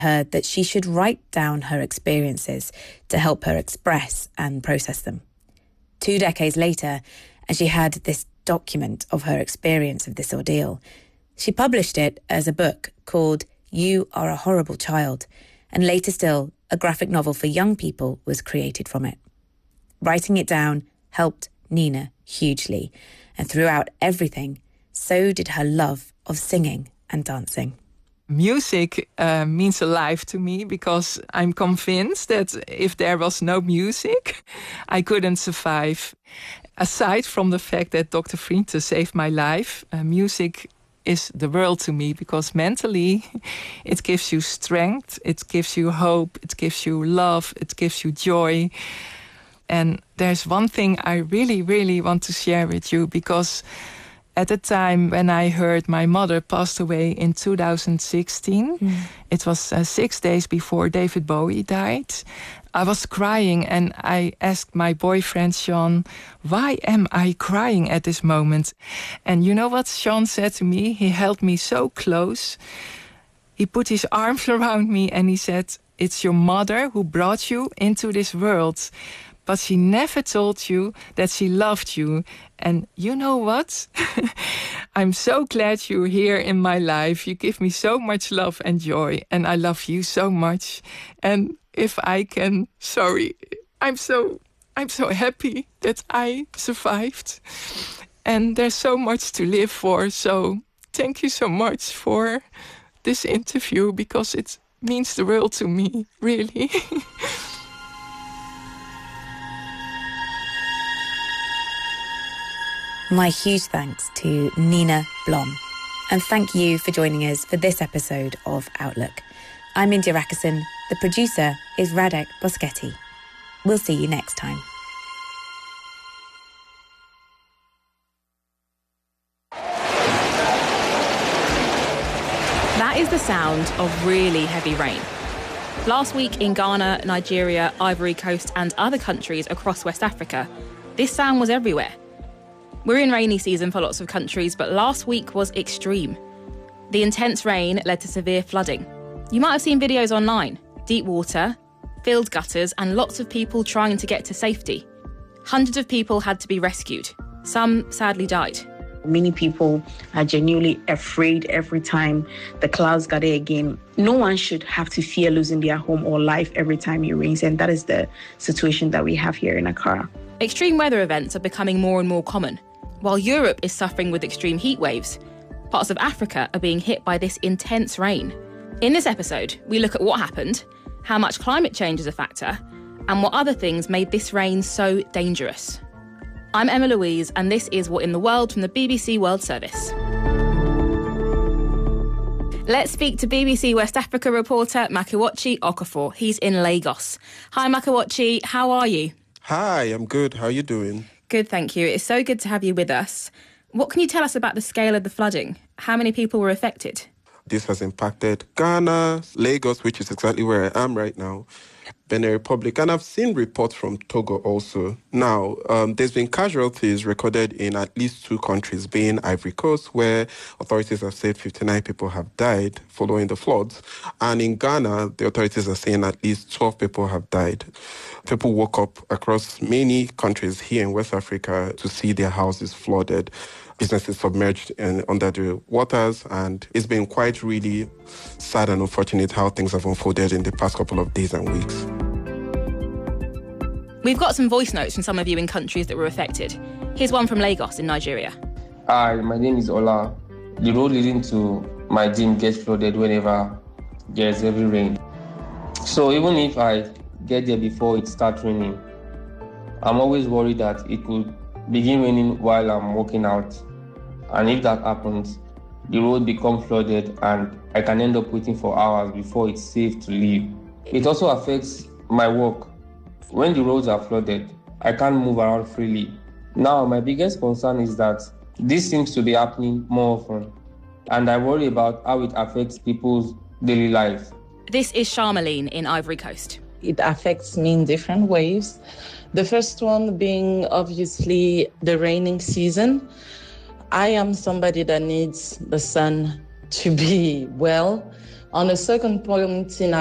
her that she should write down her experiences to help her express and process them. 2 decades later, as she had this document of her experience of this ordeal, she published it as a book called You Are a Horrible Child, and later still, a graphic novel for young people was created from it. Writing it down helped Nina hugely, and throughout everything, so did her love of singing and dancing. Music means alive to me because I'm convinced that if there was no music, I couldn't survive. Aside from the fact that Dr. Vriende saved my life, music is the world to me because mentally it gives you strength, it gives you hope, it gives you love, it gives you joy. And there's one thing I really, really want to share with you because at the time when I heard my mother passed away in 2016, it was 6 days before David Bowie died. I was crying and I asked my boyfriend, Sean, why am I crying at this moment? And you know what Sean said to me? He held me so close. He put his arms around me and he said, it's your mother who brought you into this world. But she never told you that she loved you. And you know what? I'm so glad you're here in my life. You give me so much love and joy. And I love you so much. And if I can, I'm so happy that I survived. And there's so much to live for. So thank you so much for this interview because it means the world to me, really. My huge thanks to Nina Blom. And thank you for joining us for this episode of Outlook. I'm India Rakison. The producer is Radek Boschetti. We'll see you next time. That is the sound of really heavy rain. Last week in Ghana, Nigeria, Ivory Coast and other countries across West Africa, this sound was everywhere. We're in rainy season for lots of countries, but last week was extreme. The intense rain led to severe flooding. You might have seen videos online. Deep water, filled gutters, and lots of people trying to get to safety. Hundreds of people had to be rescued. Some sadly died. Many people are genuinely afraid every time the clouds gather again. No one should have to fear losing their home or life every time it rains, and that is the situation that we have here in Accra. Extreme weather events are becoming more and more common. While Europe is suffering with extreme heat waves, parts of Africa are being hit by this intense rain. In this episode, we look at what happened, how much climate change is a factor, and what other things made this rain so dangerous. I'm Emma Louise, and this is What in the World from the BBC World Service. Let's speak to BBC West Africa reporter Makiwachi Okafor. He's in Lagos. Hi, Makiwachi. How are you? Hi, I'm good. How are you doing? Good, thank you. It's so good to have you with us. What can you tell us about the scale of the flooding? How many people were affected? This has impacted Ghana, Lagos, which is exactly where I am right now, Benin Republic, and I've seen reports from Togo also. Now, there's been casualties recorded in at least 2 countries, being Ivory Coast, where authorities have said 59 people have died following the floods. And in Ghana, the authorities are saying at least 12 people have died. People woke up across many countries here in West Africa to see their houses flooded, businesses submerged under the waters, and it's been quite really sad and unfortunate how things have unfolded in the past couple of days and weeks. We've got some voice notes from some of you in countries that were affected. Here's one from Lagos in Nigeria. Hi, my name is Ola. The road leading to my gym gets flooded whenever there's heavy rain. So even if I get there before it starts raining, I'm always worried that it could begin raining while I'm walking out. And if that happens, the road becomes flooded and I can end up waiting for hours before it's safe to leave. It also affects my work. When the roads are flooded, I can't move around freely. Now, my biggest concern is that this seems to be happening more often, and I worry about how it affects people's daily lives. This is Charmaline in Ivory Coast. It affects me in different ways. The first one being obviously the raining season. I am somebody that needs the sun to be well, On a second point in